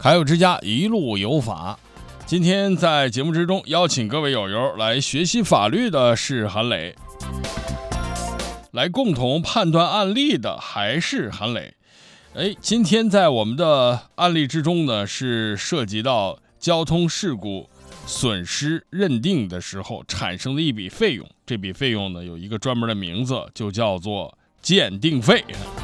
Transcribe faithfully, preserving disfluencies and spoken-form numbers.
凯友之家一路有法。今天在节目之中邀请各位友友来学习法律的是韩磊，来共同判断案例的还是韩磊。哎，今天在我们的案例之中呢，是涉及到交通事故损失认定的时候产生的一笔费用，这笔费用呢有一个专门的名字，就叫做鉴定费。